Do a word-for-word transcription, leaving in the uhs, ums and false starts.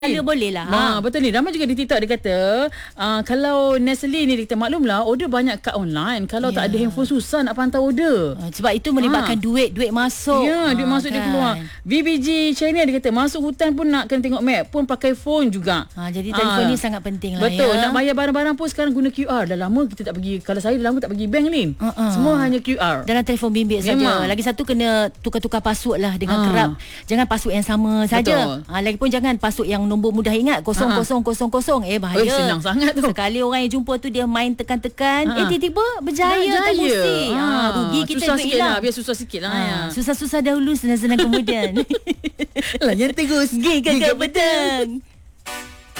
Dia boleh lah. Ha, betul ni. Ramai juga di TikTok dia kata, uh, kalau Nestle ni dia kata maklumlah order banyak kat online. Kalau yeah. tak ada handphone susah nak pantau order. Uh, sebab itu melibatkan ha. duit, duit masuk. Ya, yeah, duit ha, masuk kan. dia keluar. V B G China dia kata masuk hutan pun nak kena tengok map, pun pakai phone juga. Ha, jadi telefon ha. ni sangat penting lah. Betul. Ya. Nak bayar barang-barang pun sekarang guna Q R. Dah lama kita tak pergi, kalau saya dah lama tak pergi bank ni. Uh-uh. Semua hanya Q R. Dalam telefon bimbit saja. Lagi satu kena tukar-tukar password lah dengan ha. kerap. Jangan password yang sama saja. Ha, lagipun jangan password yang nombor mudah ingat kosong kosong kosong kosong. Eh bahaya. Oh, senang sangat tu. Sekali orang yang jumpa tu dia main tekan-tekan, ha. eh tiba-tiba berjaya tak mesti. Ha. ha, rugi kita susah duit sikit hilang. lah. Biar susah sikit lah. Ha. Ya. Susah-susah dahulu, senang-senang kemudian. Lah yang terus Gig Gegar Petang.